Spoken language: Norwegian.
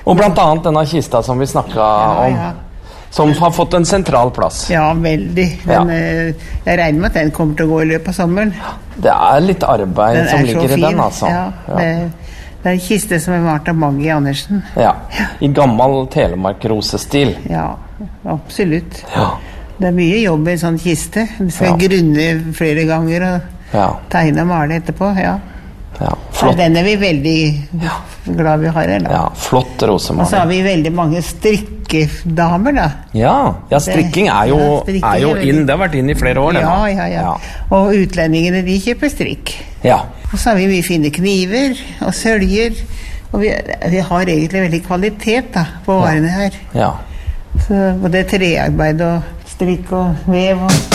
Og blant annet denne kista som vi snakket om, som har fått en sentral plass. Ja, veldig. Jeg regner med at den kommer til å gå I løpet av sommeren. Det litt arbeid som ligger I den, altså. Det en kiste som malt av Maggie Andersen. Ja, I gammel Telemark-rosestil. Ja, absolutt. Det mye jobb I en sånn kiste. Du skal grunne flere ganger og tegne og male etterpå, flott. Den vi veldig glad vi har her, da. Ja, flott rosemaling. Og så har vi veldig mange strikkedamer, da. Ja, strikking jo inn, det har vært inn I flere år, det nå. Ja. Og utlendingene, de kjøper strikk. Ja. Og så har vi mye fine kniver og søljer, og vi har egentlig veldig kvalitet da, på varene her. Ja. Så både trearbeid og strikk og vev og